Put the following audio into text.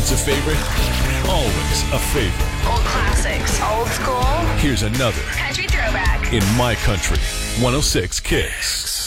Once a favorite, always a favorite. Old classics, old school. Here's another Country throwback. in My Country 106 Kicks.